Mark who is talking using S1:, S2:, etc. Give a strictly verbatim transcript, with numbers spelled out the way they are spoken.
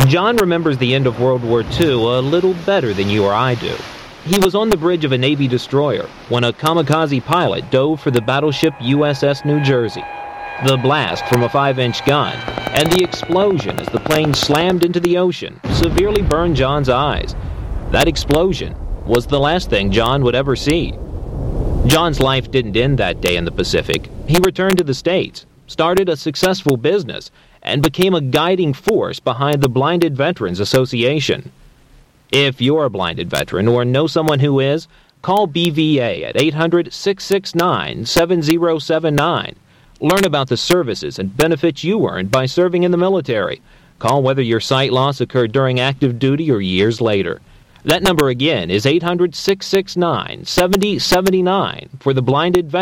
S1: John remembers the end of World War Two a little better than you or I do. He was on the bridge of a Navy destroyer when a kamikaze pilot dove for the battleship U S S New Jersey. The blast from a five-inch gun and the explosion as the plane slammed into the ocean severely burned John's eyes. That explosion was the last thing John would ever see. John's life didn't end that day in the Pacific. He returned to the States, started a successful business, and became a guiding force behind the Blinded Veterans Association. If you're a blinded veteran or know someone who is, call B V A at eight hundred, six six nine, seven zero seven nine. Learn about the services and benefits you earned by serving in the military. Call whether your sight loss occurred during active duty or years later. That number again is eight hundred, six six nine, seven zero seven nine for the Blinded Veterans